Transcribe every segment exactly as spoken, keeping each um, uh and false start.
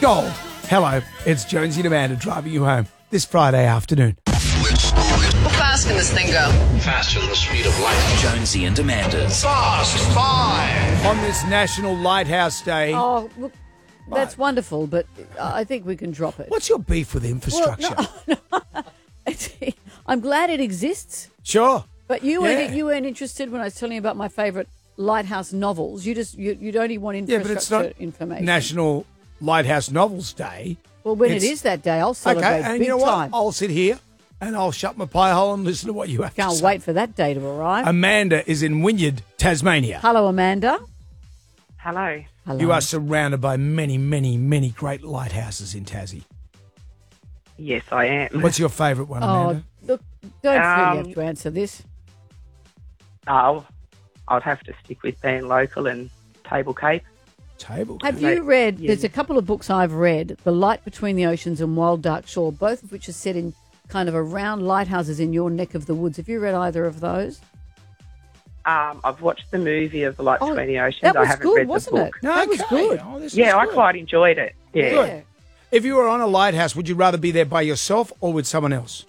Gold. Hello, it's Jonesy and Amanda driving you home this Friday afternoon. How fast can this thing go? Faster than the speed of light. Jonesy and Amanda's Fast Five. On this National Lighthouse Day, Oh, look, that's wonderful, but I think we can drop it. what's your beef with infrastructure? Well, no, no. It's- I'm glad it exists, Sure. but you Yeah. weren't, you weren't interested when I was telling you about my favourite lighthouse novels. You just you, you'd only want Yeah, infrastructure but it's not information. National Lighthouse Novels Day. well, when it's- it is that day, I'll celebrate Okay, and big you know what? time. I'll sit here and I'll shut my pie hole and listen to what you have to Can't say. wait for that day to arrive. Amanda is in Wynyard, Tasmania. Hello, Amanda. Hello. Hello. You are surrounded by many, many, many great lighthouses in Tassie. Yes, I am. What's your favourite one, Oh, Amanda? look, don't really Um, have to answer this. Oh, I'd have to stick with being local and Table Cape. Table. Have Mate, you read, yeah. there's a couple of books I've read, The Light Between the Oceans and Wild Dark Shore, both of which are set in kind of around lighthouses in your neck of the woods. Have you read either of those? Um, I've watched the movie of The Light Oh, Between the Oceans. that was I haven't good, read wasn't the it? book. That was Okay. good. Oh, this is Yeah, I good. quite enjoyed it. Yeah. Good. If you were on a lighthouse, would you rather be there by yourself or with someone else?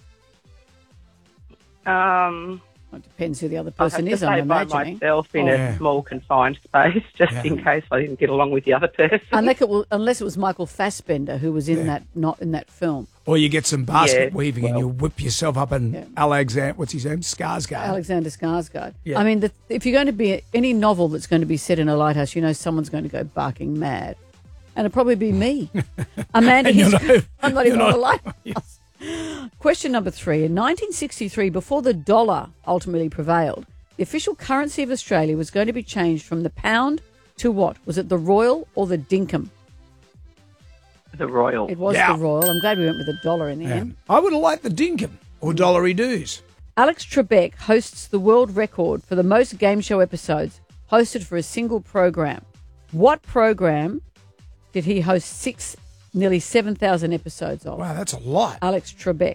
Um, Well, it depends who the other I'd have person to is, stay I'm by imagining. myself in Oh, a yeah. small confined space, just Yeah. in case I didn't get along with the other person. Unless it, was, unless it was Michael Fassbender who was in Yeah. that not in that film. Or you get some basket Yeah, weaving and well- you whip yourself up in Yeah. Alexander, what's his name? Skarsgård. Alexander Skarsgård. Yeah. I mean, the, if you're going to be any novel that's going to be set in a lighthouse, you know someone's going to go barking mad, and it'll probably be me, Amanda. And you're Hitchcock. not- I'm not you're even on a not- lighthouse. Question number three: in nineteen sixty-three, before the dollar ultimately prevailed, the official currency of Australia was going to be changed from the pound to what? Was it the Royal or the Dinkum? The Royal. It was Yeah. the Royal. I'm glad we went with the dollar in the Yeah. end. I would have liked the Dinkum or Dollary Doos. Alex Trebek hosts the world record for the most game show episodes hosted for a single program. What program did he host six, nearly seven thousand episodes of? Wow, that's a lot. Alex Trebek.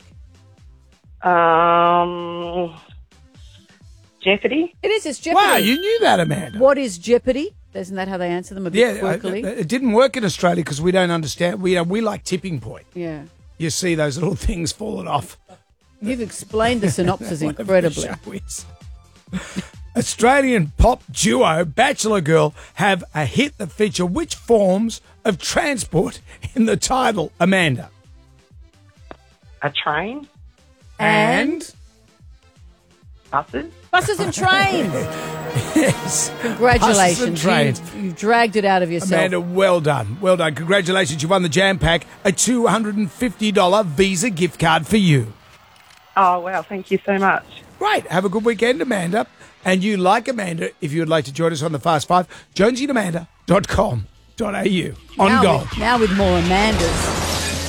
Um, Jeopardy? It is, it's Jeopardy. Wow, you knew that, Amanda. What is Jeopardy? Isn't that how they answer them a bit Yeah, uh, quirkily? it didn't work in Australia because we don't understand. We uh, we like tipping point. yeah. You see those little things falling off. You've explained the synopsis Whatever the incredibly. show is. Australian pop duo Bachelor Girl have a hit that feature which forms of transport in the title, Amanda? A train? And Buses? buses and trains. Yes. Congratulations. Buses and trains. You, you've dragged it out of yourself. Amanda, well done. Well done. Congratulations. You won the Jam Pack, a two hundred fifty dollars Visa gift card for you. Oh, wow. Thank you so much. Great. Have a good weekend, Amanda. And you, like Amanda, if you would like to join us on the Fast Five, jonesy and amanda dot com dot a u on now Gold. With, now with more Amandas.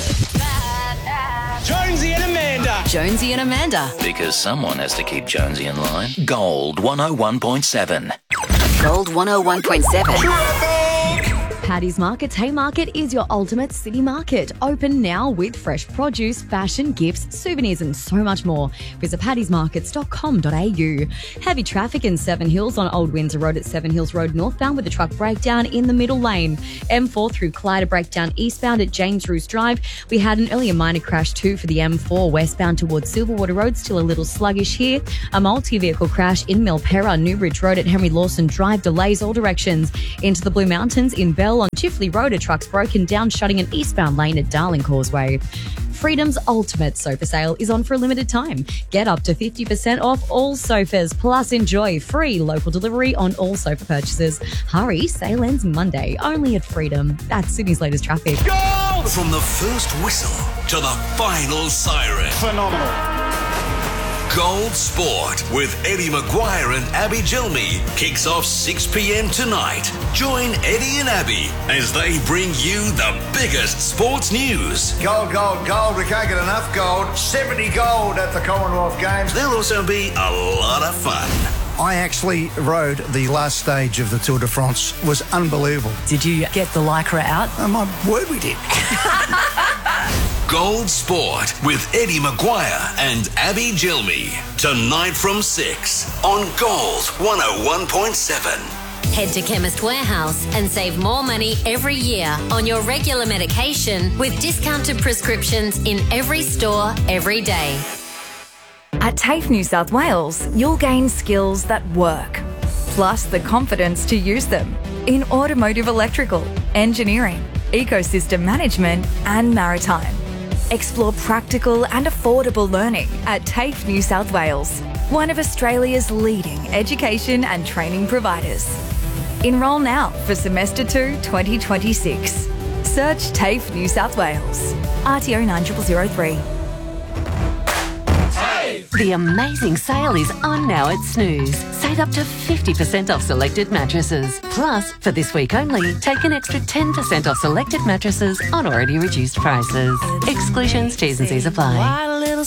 Jonesy and Amanda. Jonesy and Amanda. Because someone has to keep Jonesy in line. Gold one oh one point seven. Gold one oh one point seven. Paddy's Market's Haymarket is your ultimate city market. Open now with fresh produce, fashion, gifts, souvenirs and so much more. Visit paddys markets dot com dot a u. Heavy traffic in Seven Hills on Old Windsor Road at Seven Hills Road northbound with a truck breakdown in the middle lane. M four through Clyde, a breakdown eastbound at James Roos Drive. We had an earlier minor crash too for the M four westbound towards Silverwater Road, still a little sluggish here. A multi-vehicle crash in Milperra, Newbridge Road at Henry Lawson Drive, delays all directions. Into the Blue Mountains in Bell on Chifley Road, a truck's broken down, shutting an eastbound lane at Darling Causeway. Freedom's ultimate sofa sale is on for a limited time. Get up to fifty percent off all sofas, plus enjoy free local delivery on all sofa purchases. Hurry, sale ends Monday, only at Freedom. That's Sydney's latest traffic. Gold. From the first whistle to the final siren. Phenomenal. Gold Sport with Eddie Maguire and Abby Gilmy kicks off six p.m. tonight. Join Eddie and Abby as they bring you the biggest sports news. Gold, gold, gold. We can't get enough gold. seventy gold at the Commonwealth Games. There'll also be a lot of fun. I actually rode the last stage of the Tour de France. It was unbelievable. Did you get the lycra out? Oh, my word, we did. Gold Sport with Eddie Maguire and Abby Gilmy. Tonight from six on Gold one oh one point seven. Head to Chemist Warehouse and save more money every year on your regular medication with discounted prescriptions in every store, every day. At TAFE New South Wales, you'll gain skills that work, plus the confidence to use them in automotive electrical, engineering, ecosystem management and maritime. Explore practical and affordable learning at TAFE New South Wales, one of Australia's leading education and training providers. Enrol now for Semester two twenty twenty-six. Search TAFE New South Wales. R T O nine zero zero zero three. The amazing sale is on now at Snooze. Save up to fifty percent off selected mattresses. Plus, for this week only, take an extra ten percent off selected mattresses on already reduced prices. Exclusions, T's and C's apply.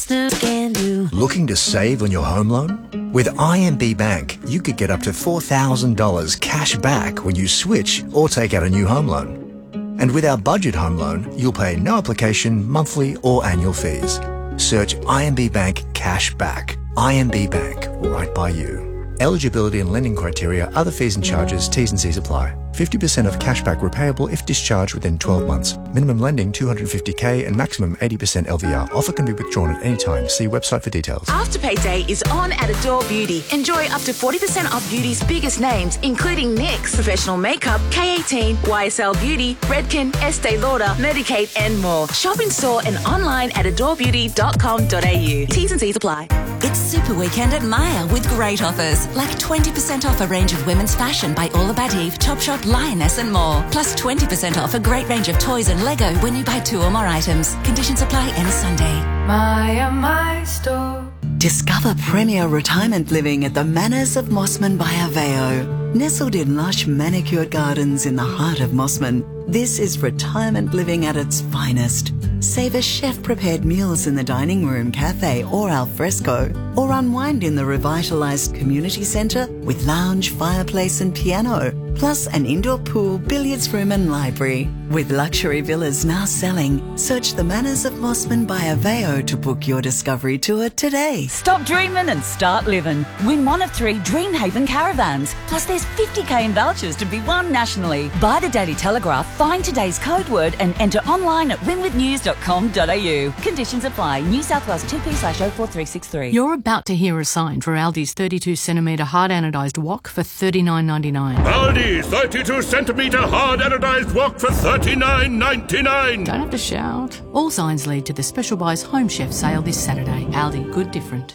Looking to save on your home loan? With I M B Bank, you could get up to four thousand dollars cash back when you switch or take out a new home loan. And with our budget home loan, you'll pay no application, monthly or annual fees. Search I M B Bank Cash Back. I M B Bank, right by you. Eligibility and lending criteria, other fees and charges, T's and C's apply. fifty percent of cashback repayable if discharged within twelve months. Minimum lending two hundred fifty thousand and maximum eighty percent L V R. Offer can be withdrawn at any time. See website for details. Afterpay Day is on at Adore Beauty. Enjoy up to forty percent off beauty's biggest names, including NYX, Professional Makeup, K eighteen, Y S L Beauty, Redken, Estee Lauder, Medicaid and more. Shop in store and online at adore beauty dot com dot a u. T's and C's apply. It's Super Weekend at Maya with great offers, like twenty percent off a range of women's fashion by All About Eve, Topshop, Lioness and more. Plus twenty percent off a great range of toys and Lego when you buy two or more items. Conditions apply any Sunday. Maya, my store. Discover premier retirement living at the Manors of Mossman by Aveo. Nestled in lush manicured gardens in the heart of Mossman, this is retirement living at its finest. Savour chef-prepared meals in the dining room, cafe or al fresco, or unwind in the revitalised community centre with lounge, fireplace and piano, plus an indoor pool, billiards room and library. With luxury villas now selling, search the Manors of Mossman by Aveo to book your discovery tour today. Stop dreaming and start living. Win one of three Dreamhaven caravans. Plus there's fifty thousand in vouchers to be won nationally. Buy the Daily Telegraph, find today's code word and enter online at win with news dot com dot a u. Conditions apply. New South Wales two P slash oh four three six three. You're about to hear a sign for Aldi's thirty-two centimetre hard anodised wok for thirty-nine ninety-nine. Aldi thirty-two centimetre hard anodised wok for thirty-nine ninety-nine. Don't have to shout. All signs lead to the Special Buys Home Chef sale this Saturday. Aldi, good different.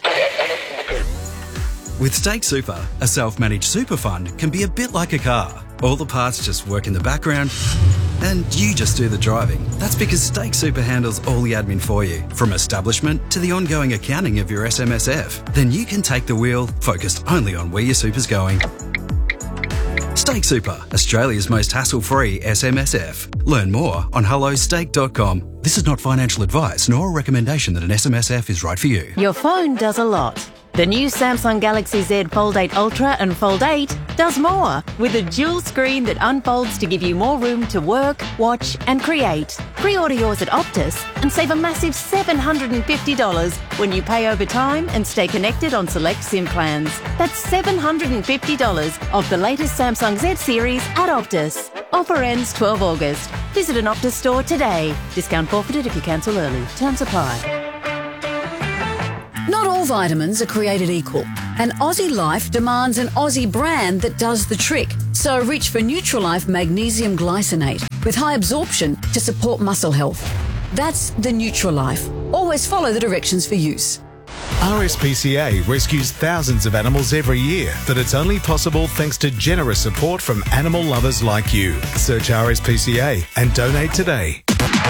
With Stake Super, a self-managed super fund can be a bit like a car. All the parts just work in the background and you just do the driving. That's because Stake Super handles all the admin for you, from establishment to the ongoing accounting of your S M S F. Then you can take the wheel, focused only on where your super's going. Stake Super, Australia's most hassle-free S M S F. Learn more on hello stake dot com. This is not financial advice nor a recommendation that an S M S F is right for you. Your phone does a lot. The new Samsung Galaxy Z Fold eight Ultra and Fold eight does more, with a dual screen that unfolds to give you more room to work, watch and create. Pre-order yours at Optus and save a massive seven hundred fifty dollars when you pay over time and stay connected on select SIM plans. That's seven hundred fifty dollars off the latest Samsung Z series at Optus. Offer ends twelve August. Visit an Optus store today. Discount forfeited if you cancel early. Terms apply. Not all vitamins are created equal, and Aussie Life demands an Aussie brand that does the trick. So reach for Nutrilife Magnesium Glycinate with high absorption to support muscle health. That's the Nutrilife. Always follow the directions for use. R S P C A rescues thousands of animals every year, but it's only possible thanks to generous support from animal lovers like you. Search R S P C A and donate today.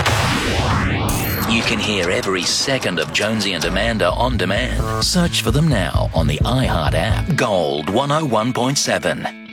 You can hear every second of Jonesy and Amanda on demand. Search for them now on the iHeart app. Gold one oh one point seven.